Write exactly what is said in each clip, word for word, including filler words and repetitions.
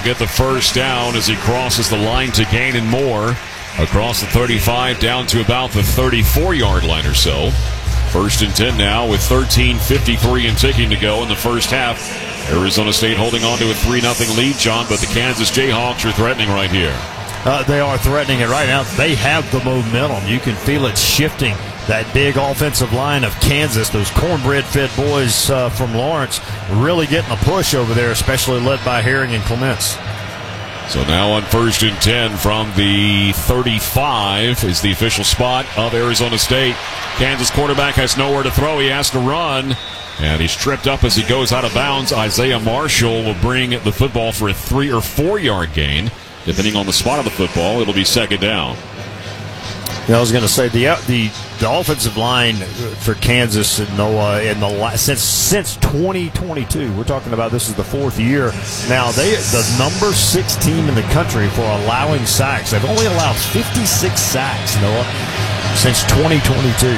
get the first down as he crosses the line to gain and more. Across the thirty-five down to about the thirty-four-yard line or so. First and ten now with thirteen fifty-three and ticking to go in the first half. Arizona State holding on to a three nothing lead, John, but the Kansas Jayhawks are threatening right here. Uh, they are threatening it right now. They have the momentum. You can feel it shifting. That big offensive line of Kansas, those cornbread-fed boys uh, from Lawrence, really getting a push over there, especially led by Herring and Clements. So now on first and ten from the thirty-five is the official spot of Arizona State. Kansas quarterback has nowhere to throw. He has to run, and he's tripped up as he goes out of bounds. Isaiah Marshall will bring the football for a three or four-yard gain. Depending on the spot of the football, it'll be second down. Yeah, I was going to say the the the offensive line for Kansas and Noah in the since since twenty twenty-two. We're talking about this is the fourth year now. They the number six team in the country for allowing sacks. They've only allowed fifty-six sacks, Noah, since twenty twenty-two.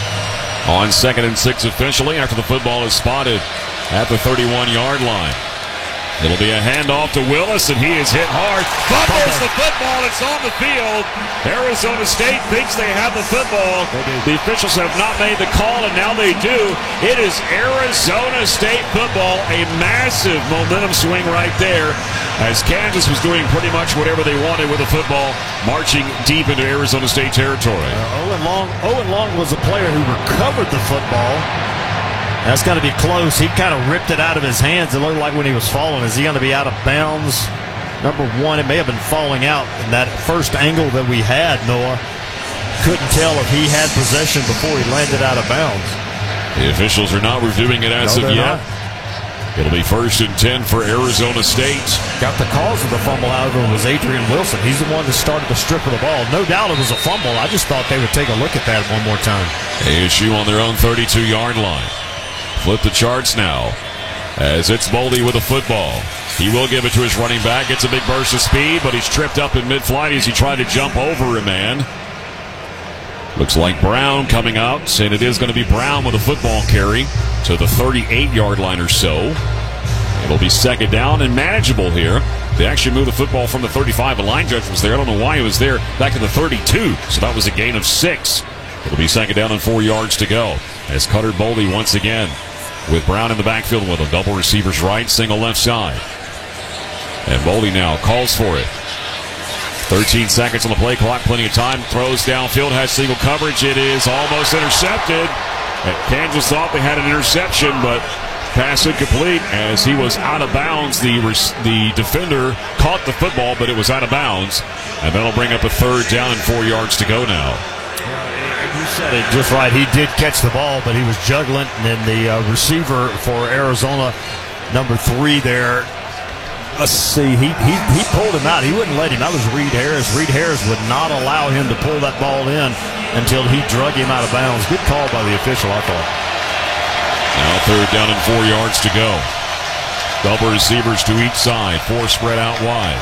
On second and six officially after the football is spotted at the thirty-one-yard line. It'll be a handoff to Willis, and he is hit hard. Fumbles the football. It's on the field. Arizona State thinks they have the football. The officials have not made the call, and now they do. It is Arizona State football. A massive momentum swing right there as Kansas was doing pretty much whatever they wanted with the football, marching deep into Arizona State territory. Uh, Owen Long, Owen Long was a player who recovered the football. That's got to be close. He kind of ripped it out of his hands. It looked like when he was falling. Is he going to be out of bounds? Number one, it may have been falling out in that first angle that we had, Noah. Couldn't tell if he had possession before he landed out of bounds. The officials are not reviewing it as no, of yet. Not. It'll be first and ten for Arizona State. Got the cause of the fumble out of it was Adrian Wilson. He's the one that started the strip of the ball. No doubt it was a fumble. I just thought they would take a look at that one more time. A S U on their own thirty-two-yard line. Flip the charts now as it's Boldy with the football. He will give it to his running back. Gets a big burst of speed, but he's tripped up in mid-flight as he tried to jump over a man. Looks like Brown coming out, and it is going to be Brown with a football carry to the thirty-eight-yard line or so. It'll be second down and manageable here. They actually moved the football from the thirty-five. The line judge was there. I don't know why he was there. Back to the thirty-two, so that was a gain of six. It'll be second down and four yards to go as Cutter Boldy once again with Brown in the backfield with him. Double receivers right, single left side. And Boldy now calls for it. thirteen seconds on the play clock, plenty of time. Throws downfield, has single coverage. It is almost intercepted. And Kansas thought they had an interception, but pass incomplete as he was out of bounds. The, the defender caught the football, but it was out of bounds. And that'll bring up a third down and four yards to go now. You said it just right. He did catch the ball, but he was juggling. And then the uh, receiver for Arizona, number three there, let's see, he, he he pulled him out. He wouldn't let him. That was Reed Harris. Reed Harris would not allow him to pull that ball in until he drug him out of bounds. Good call by the official, I thought. Now third down and four yards to go. Double receivers to each side. Four spread out wide.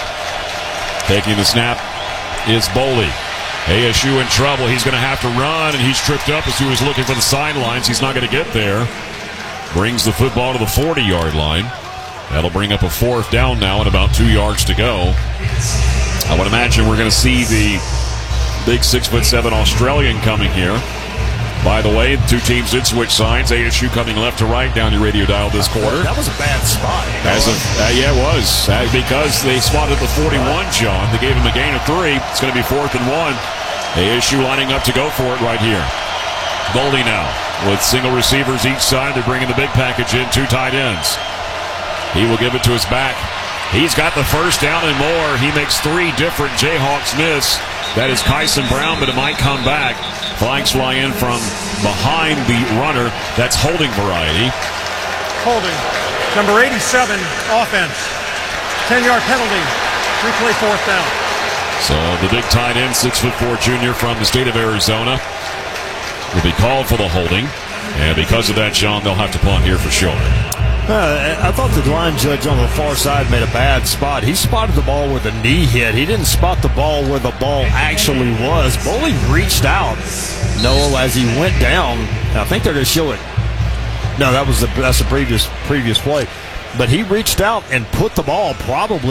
Taking the snap is Boldy. A S U in trouble. He's going to have to run, and he's tripped up as he was looking for the sidelines. He's not going to get there. Brings the football to the forty-yard line. That'll bring up a fourth down now and about two yards to go. I would imagine we're going to see the big six foot seven Australian coming here. By the way, the two teams did switch sides. A S U coming left to right down your radio dial this quarter. That was a bad spot. As of, uh, yeah, it was. Uh, because they spotted the forty-one, John. They gave him a gain of three. It's going to be fourth and one. A S U lining up to go for it right here. Boldy now with single receivers each side. They're bringing the big package in, two tight ends. He will give it to his back. He's got the first down and more. He makes three different Jayhawks miss. That is Kyson Brown, but it might come back. Flags fly in from behind the runner. That's holding variety. Holding. Number eighty-seven, offense. ten-yard penalty. Replay fourth down. So the big tight end, six foot four junior from the state of Arizona, will be called for the holding. And because of that, John, they'll have to punt here for sure. Uh, I thought the line judge on the far side made a bad spot. He spotted the ball with a knee hit. He didn't spot the ball where the ball actually was. Boldy reached out, Noah, as he went down. I think they're going to show it. No, that was the that's the previous previous play. But he reached out and put the ball probably